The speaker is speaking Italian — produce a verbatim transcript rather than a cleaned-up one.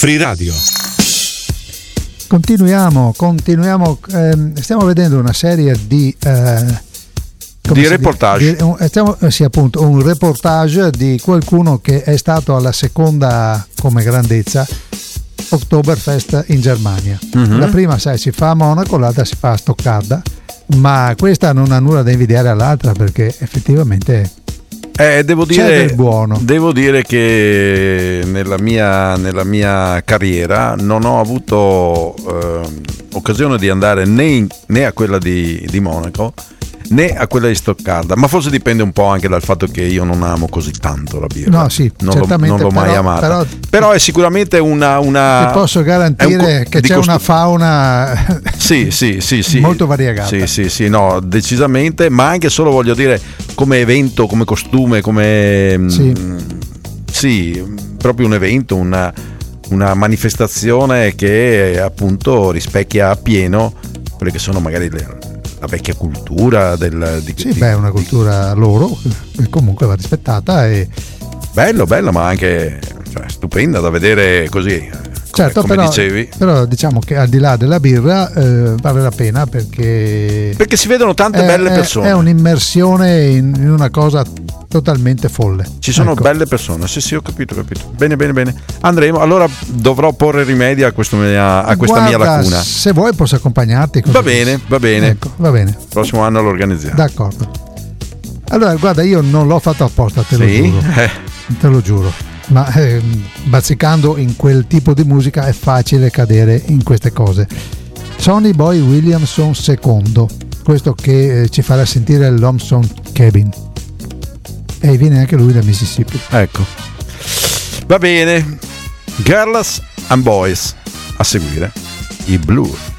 Free Radio. Continuiamo, continuiamo, ehm, stiamo vedendo una serie di eh, di reportage. Di, un, stiamo, eh, sì, appunto, un reportage di qualcuno che è stato alla seconda come grandezza Oktoberfest in Germania. Mm-hmm. La prima, sai, si fa a Monaco, l'altra si fa a Stoccarda, ma questa non ha nulla da invidiare all'altra perché effettivamente Eh, devo dire, c'è del buono. Devo dire che nella mia, nella mia carriera non ho avuto eh, occasione di andare né, in, né a quella di, di Monaco né a quella di Stoccarda, ma forse dipende un po' anche dal fatto che io non amo così tanto la birra. No, sì, non certamente, l'ho, non l'ho mai però, amata. Però, però è sicuramente una, una ti posso garantire un, che c'è costu- una fauna sì, sì, sì, sì, molto variegata. Sì, sì, sì, no, decisamente, ma anche solo voglio dire come evento, come costume, come sì, mh, sì proprio un evento, una, una manifestazione che appunto rispecchia appieno quelle che sono magari le la vecchia cultura del, di, sì, di, beh, è una cultura di, loro che comunque va rispettata e bello, bello, ma anche cioè, stupenda da vedere così. Certo, come però, dicevi. Però diciamo che al di là della birra eh, vale la pena perché perché si vedono tante è, belle è, persone. È un'immersione in, in una cosa totalmente folle. Ci sono ecco. belle persone, sì sì, ho capito, ho capito. Bene, bene, bene. Andremo, allora dovrò porre rimedio a, questo mia, a questa Guarda, mia lacuna. Se vuoi posso accompagnarti. Va bene, va bene. Ecco, va bene. Prossimo anno lo organizziamo. D'accordo. Allora, guarda, io non l'ho fatto apposta, te lo sì? giuro. Eh. Te lo giuro. Ma eh, bazzicando in quel tipo di musica è facile cadere in queste cose. Sonny Boy Williamson secondo, questo che eh, ci farà sentire il Lonesome Cabin, e viene anche lui da Mississippi. Ecco, va bene. Girls and Boys, a seguire i Blur.